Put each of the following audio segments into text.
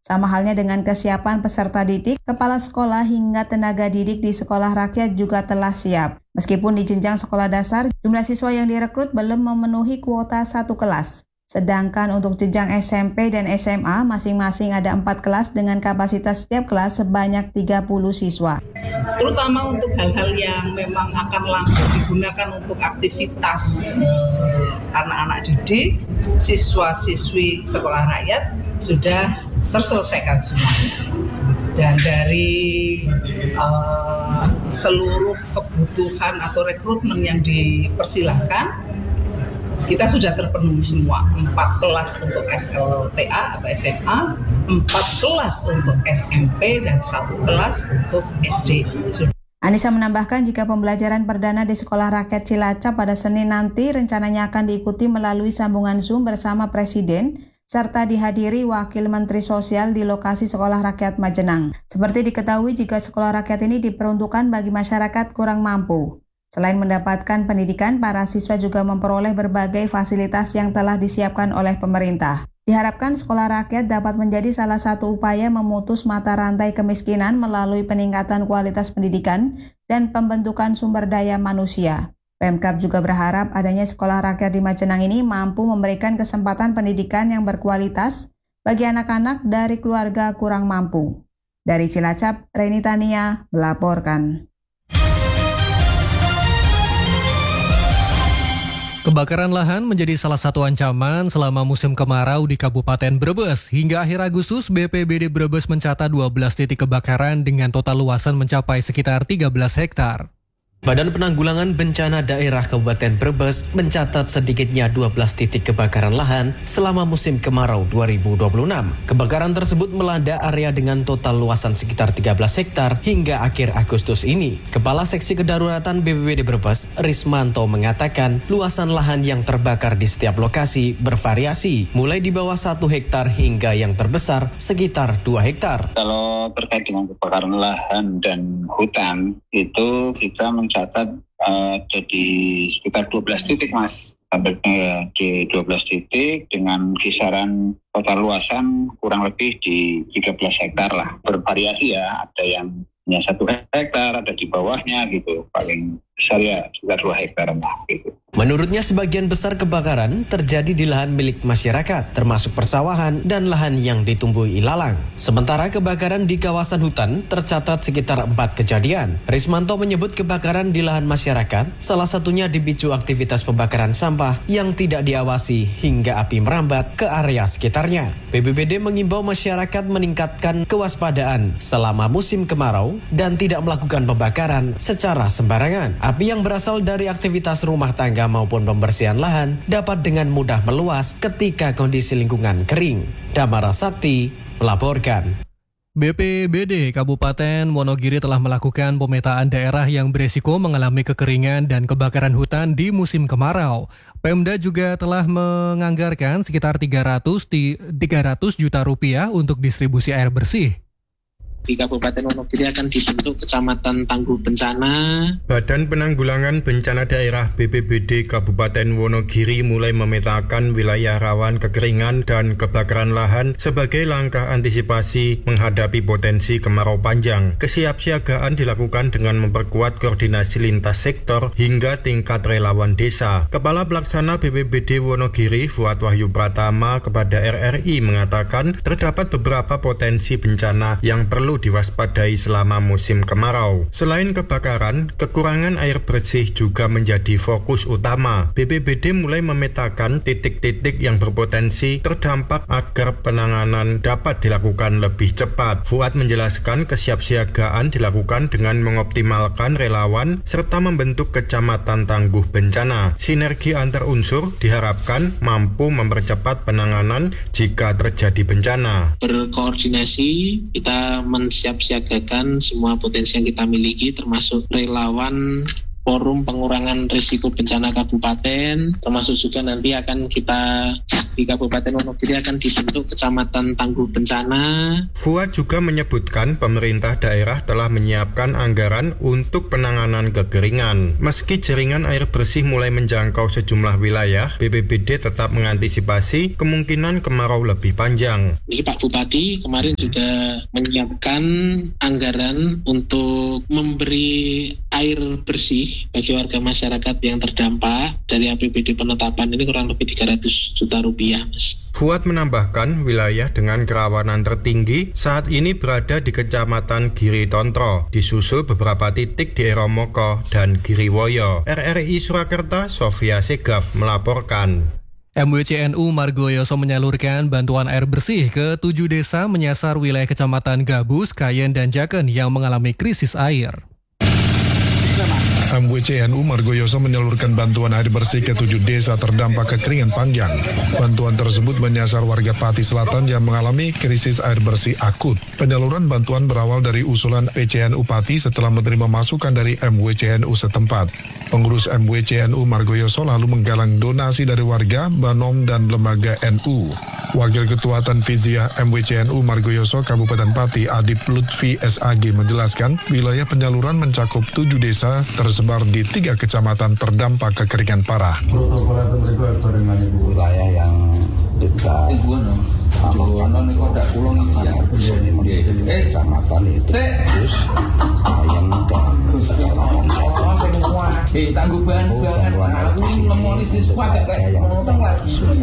Sama halnya dengan kesiapan peserta didik, kepala sekolah hingga tenaga didik di sekolah rakyat juga telah siap. Meskipun di jenjang sekolah dasar, jumlah siswa yang direkrut belum memenuhi kuota 1 kelas. Sedangkan untuk jenjang SMP dan SMA, masing-masing ada 4 kelas dengan kapasitas setiap kelas sebanyak 30 siswa. Terutama untuk hal-hal yang memang akan langsung digunakan untuk aktivitas anak-anak didik, siswa-siswi sekolah rakyat sudah terselesaikan semua. Dan dari seluruh kebutuhan atau rekrutmen yang dipersilahkan, kita sudah terpenuhi semua. 4 kelas untuk SLTA atau SMA, 4 kelas untuk SMP, dan 1 kelas untuk SD. Anissa menambahkan jika pembelajaran perdana di Sekolah Rakyat Cilacap pada Senin nanti rencananya akan diikuti melalui sambungan Zoom bersama Presiden, serta dihadiri Wakil Menteri Sosial di lokasi Sekolah Rakyat Majenang. Seperti diketahui jika sekolah rakyat ini diperuntukkan bagi masyarakat kurang mampu. Selain mendapatkan pendidikan, para siswa juga memperoleh berbagai fasilitas yang telah disiapkan oleh pemerintah. Diharapkan sekolah rakyat dapat menjadi salah satu upaya memutus mata rantai kemiskinan melalui peningkatan kualitas pendidikan dan pembentukan sumber daya manusia. Pemkab juga berharap adanya sekolah rakyat di Majenang ini mampu memberikan kesempatan pendidikan yang berkualitas bagi anak-anak dari keluarga kurang mampu. Dari Cilacap, Reni Tania melaporkan. Kebakaran lahan menjadi salah satu ancaman selama musim kemarau di Kabupaten Brebes. Hingga akhir Agustus, BPBD Brebes mencatat 12 titik kebakaran dengan total luasan mencapai sekitar 13 hektar. Badan Penanggulangan Bencana Daerah Kabupaten Brebes mencatat sedikitnya 12 titik kebakaran lahan selama musim kemarau 2026. Kebakaran tersebut melanda area dengan total luasan sekitar 13 hektar hingga akhir Agustus ini. Kepala Seksi Kedaruratan BPBD Brebes, Rismanto, mengatakan luasan lahan yang terbakar di setiap lokasi bervariasi, mulai di bawah 1 hektar hingga yang terbesar sekitar 2 hektar. Kalau terkait dengan kebakaran lahan dan hutan, itu kita mencatat jadi sekitar 12 titik, Mas. Sampai di 12 titik dengan kisaran total luasan kurang lebih di 13 hektar lah. Bervariasi ya, ada yang hanya 1 hektar, ada di bawahnya gitu. Paling besar ya sekitar 2 hektar lah gitu. Menurutnya sebagian besar kebakaran terjadi di lahan milik masyarakat, termasuk persawahan dan lahan yang ditumbuhi ilalang. Sementara kebakaran di kawasan hutan tercatat sekitar 4 kejadian. Rismanto menyebut kebakaran di lahan masyarakat salah satunya dipicu aktivitas pembakaran sampah yang tidak diawasi hingga api merambat ke area sekitarnya. BPBD mengimbau masyarakat meningkatkan kewaspadaan selama musim kemarau dan tidak melakukan pembakaran secara sembarangan. Api yang berasal dari aktivitas rumah tangga maupun pembersihan lahan dapat dengan mudah meluas ketika kondisi lingkungan kering. Damara Sakti melaporkan. BPBD Kabupaten Wonogiri telah melakukan pemetaan daerah yang beresiko mengalami kekeringan dan kebakaran hutan di musim kemarau. Pemda juga telah menganggarkan sekitar 300 juta rupiah untuk distribusi air bersih. Di Kabupaten Wonogiri akan dibentuk Kecamatan Tangguh Bencana. Badan Penanggulangan Bencana Daerah BPBD Kabupaten Wonogiri mulai memetakan wilayah rawan kekeringan dan kebakaran lahan sebagai langkah antisipasi menghadapi potensi kemarau panjang. Kesiapsiagaan dilakukan dengan memperkuat koordinasi lintas sektor hingga tingkat relawan desa. Kepala Pelaksana BPBD Wonogiri, Fuad Wahyu Pratama, kepada RRI mengatakan terdapat beberapa potensi bencana yang perlu diwaspadai selama musim kemarau. Selain kebakaran, kekurangan air bersih juga menjadi fokus utama. BPBD mulai memetakan titik-titik yang berpotensi terdampak agar penanganan dapat dilakukan lebih cepat. Fuad menjelaskan kesiapsiagaan dilakukan dengan mengoptimalkan relawan serta membentuk Kecamatan Tangguh Bencana. Sinergi antar unsur diharapkan mampu mempercepat penanganan jika terjadi bencana. Berkoordinasi, kita mensiapsiagakan semua potensi yang kita miliki termasuk relawan forum pengurangan risiko bencana kabupaten, termasuk juga nanti akan kita di Kabupaten Wonogiri akan dibentuk Kecamatan Tangguh Bencana. Fuad juga menyebutkan pemerintah daerah telah menyiapkan anggaran untuk penanganan kekeringan. Meski jaringan air bersih mulai menjangkau sejumlah wilayah, BPBD tetap mengantisipasi kemungkinan kemarau lebih panjang. Jadi Pak Bupati kemarin juga menyiapkan anggaran untuk memberi air bersih bagi warga masyarakat yang terdampak dari APBD penetapan ini kurang lebih 300 juta rupiah, Mas. Fuad menambahkan wilayah dengan kerawanan tertinggi saat ini berada di Kecamatan Giri Tontro, disusul beberapa titik di Eromoko dan Giriwoyo. RRI Surakarta, Sofia Segaf melaporkan. MWCNU Margoyoso menyalurkan bantuan air bersih ke 7 desa menyasar wilayah Kecamatan Gabus, Kayen, dan Jaken yang mengalami krisis air. MWCNU Margoyoso menyalurkan bantuan air bersih ke 7 desa terdampak kekeringan panjang. Bantuan tersebut menyasar warga Pati Selatan yang mengalami krisis air bersih akut. Penyaluran bantuan berawal dari usulan PCNU Pati setelah menerima masukan dari MWCNU setempat. Pengurus MWCNU Margoyoso lalu menggalang donasi dari warga, Banom, dan lembaga NU. Wakil Ketua Tanfiziah MWCNU Margoyoso Kabupaten Pati, Adip Lutfi SAG menjelaskan, wilayah penyaluran mencakup 7 desa tersebar di 3 kecamatan terdampak kekeringan parah. Wilayah yang kita amalkan kecamatan itu terus Kayen dan kecamatan bantuan air bersih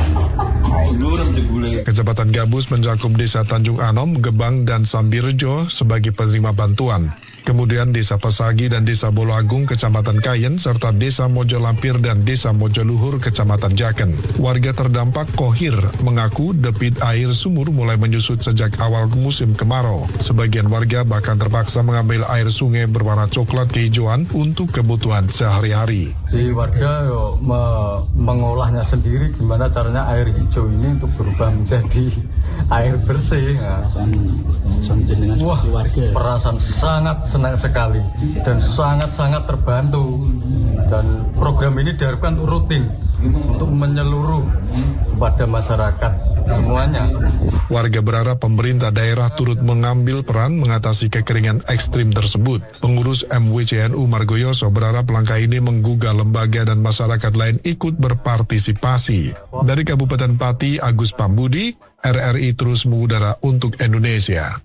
Kecamatan Gabus mencakup desa Tanjung Anom, Gebang, dan Sambirjo sebagai penerima bantuan. Kemudian Desa Pesagi dan Desa Bolo Agung, Kecamatan Kayen, serta Desa Mojo Lampir dan Desa Mojo Luhur, Kecamatan Jaken. Warga terdampak Kohir mengaku debit air sumur mulai menyusut sejak awal musim kemarau. Sebagian warga bahkan terpaksa mengambil air sungai berwarna coklat kehijauan untuk kebutuhan sehari-hari. Di warga mengolahnya sendiri, gimana caranya air hijau ini untuk berubah menjadi air bersih. Wah, perasaan sangat senang sekali dan sangat-sangat terbantu. Dan program ini diharapkan rutin untuk menyeluruh kepada masyarakat semuanya. Warga berharap pemerintah daerah turut mengambil peran mengatasi kekeringan ekstrim tersebut. Pengurus MWCNU Margoyoso berharap langkah ini menggugah lembaga dan masyarakat lain ikut berpartisipasi. Dari Kabupaten Pati, Agus Pambudi, RRI terus mengudara untuk Indonesia.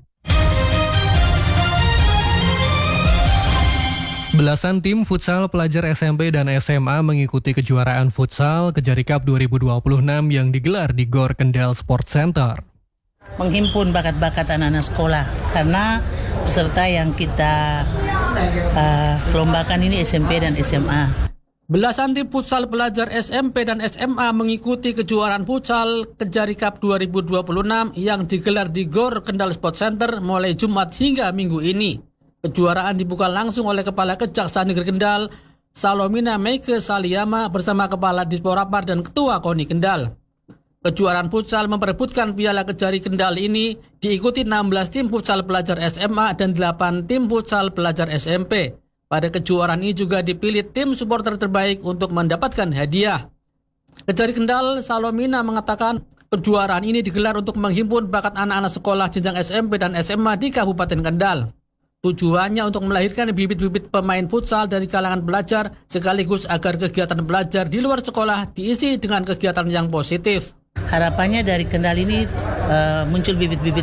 Belasan tim futsal pelajar SMP dan SMA mengikuti kejuaraan futsal Kejari Cup 2026 yang digelar di GOR Kendal Sport Center. Menghimpun bakat-bakat anak-anak sekolah karena peserta yang kita lombakan ini SMP dan SMA. Belasan tim futsal pelajar SMP dan SMA mengikuti kejuaraan futsal Kejari Cup 2026 yang digelar di GOR Kendal Sport Center mulai Jumat hingga Minggu ini. Kejuaraan dibuka langsung oleh Kepala Kejaksaan Negeri Kendal, Salomina Meike Saliyama bersama Kepala Disporapar dan Ketua KONI Kendal. Kejuaraan futsal memperebutkan Piala Kejari Kendal ini diikuti 16 tim futsal pelajar SMA dan 8 tim futsal pelajar SMP. Pada kejuaraan ini juga dipilih tim supporter terbaik untuk mendapatkan hadiah. Kejari Kendal, Salomina mengatakan kejuaraan ini digelar untuk menghimpun bakat anak-anak sekolah jenjang SMP dan SMA di Kabupaten Kendal. Tujuannya untuk melahirkan bibit-bibit pemain futsal dari kalangan pelajar sekaligus agar kegiatan belajar di luar sekolah diisi dengan kegiatan yang positif. Harapannya dari Kendal ini muncul bibit-bibit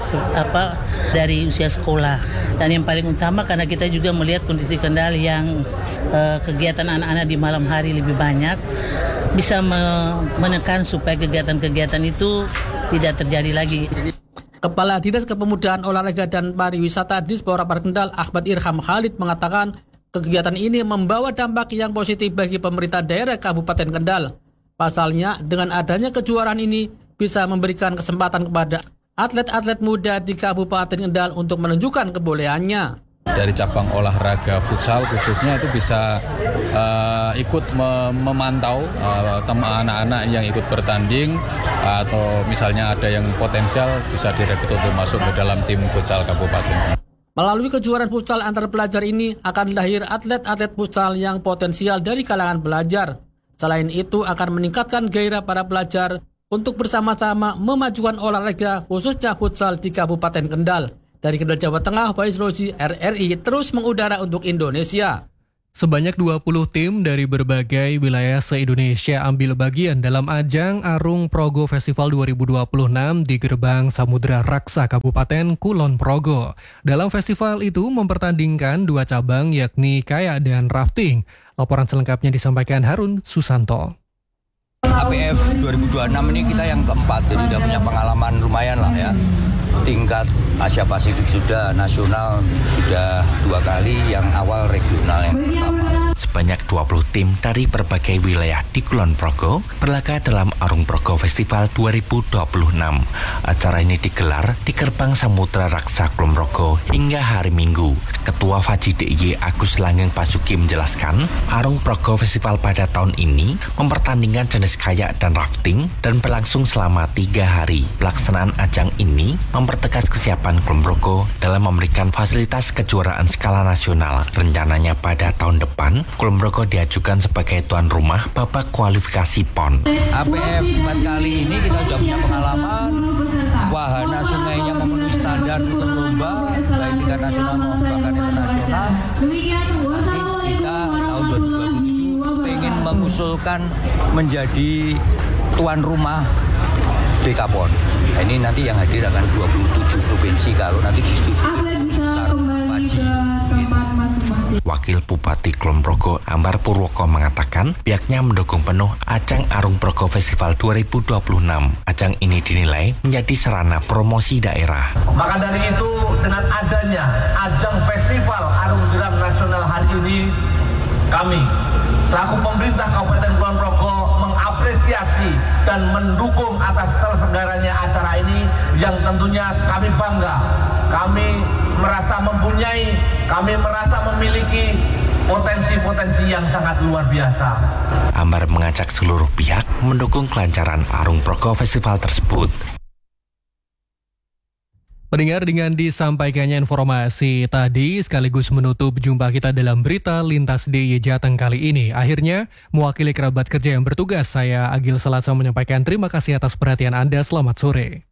dari usia sekolah. Dan yang paling utama karena kita juga melihat kondisi Kendal yang kegiatan anak-anak di malam hari lebih banyak, bisa menekan supaya kegiatan-kegiatan itu tidak terjadi lagi. Kepala Dinas Kepemudaan Olahraga dan Pariwisata Disporapar Kendal, Ahmad Irham Khalid mengatakan kegiatan ini membawa dampak yang positif bagi pemerintah daerah Kabupaten Kendal. Pasalnya, dengan adanya kejuaraan ini bisa memberikan kesempatan kepada atlet-atlet muda di Kabupaten Kendal untuk menunjukkan kebolehannya. Dari cabang olahraga futsal khususnya itu bisa ikut memantau anak-anak yang ikut bertanding atau misalnya ada yang potensial bisa direkrut untuk masuk ke dalam tim futsal kabupaten. Melalui kejuaraan futsal antar pelajar ini akan lahir atlet-atlet futsal yang potensial dari kalangan pelajar. Selain itu akan meningkatkan gairah para pelajar untuk bersama-sama memajukan olahraga khususnya futsal di Kabupaten Kendal. Dari Kendal, Jawa Tengah, Faiz Rozi, RRI terus mengudara untuk Indonesia. Sebanyak 20 tim dari berbagai wilayah se-Indonesia ambil bagian dalam ajang Arung Progo Festival 2026 di Gerbang Samudra Raksa Kabupaten Kulon Progo. Dalam festival itu mempertandingkan 2 cabang yakni kayak dan rafting. Laporan selengkapnya disampaikan Harun Susanto. APF 2026 ini kita yang keempat, jadi udah punya pengalaman lumayan lah ya. Tingkat Asia Pasifik sudah, nasional sudah 2 kali, yang awal regional yang pertama. Sebanyak 20 tim dari berbagai wilayah di Kulon Progo berlaga dalam Arung Progo Festival 2026. Acara ini digelar di Gerbang Samudra Raksa Kulon Progo hingga hari Minggu. Ketua Faji DIY Agus Langgeng Pasuki menjelaskan, Arung Progo Festival pada tahun ini mempertandingkan jenis kayak dan rafting dan berlangsung selama 3 hari. Pelaksanaan ajang ini mempertegas kesiapan Kulon Progo dalam memberikan fasilitas kejuaraan skala nasional. Rencananya pada tahun depan, Kulon Progo diajukan sebagai tuan rumah babak kualifikasi PON. APF 4 kali ini kita sudah punya pengalaman, wahana sungainya memenuhi standar untuk lomba, baik tingkat nasional maupun bahkan internasional. Nanti kita tahun 2027 ingin mengusulkan menjadi tuan rumah BK-PON. Nah, ini nanti yang hadir akan 27 provinsi kalau nanti disetujui besar Paji. Wakil Bupati Kulon Progo Ambar Purwoko mengatakan pihaknya mendukung penuh ajang Arung Progo Festival 2026. Ajang ini dinilai menjadi sarana promosi daerah. Maka dari itu dengan adanya ajang Festival Arung Jeram Nasional hari ini, kami selaku pemerintah Kabupaten Kulon Progo mengapresiasi dan mendukung atas terselenggaranya acara ini yang tentunya kami bangga. Kami merasa mempunyai, kami merasa memiliki potensi-potensi yang sangat luar biasa. Ambar mengajak seluruh pihak mendukung kelancaran Arung Progo Festival tersebut. Pendengar, dengan disampaikannya informasi tadi sekaligus menutup jumpa kita dalam berita Lintas DIY Jateng kali ini. Akhirnya, mewakili kerabat kerja yang bertugas, saya Agil Selatsa menyampaikan terima kasih atas perhatian Anda. Selamat sore.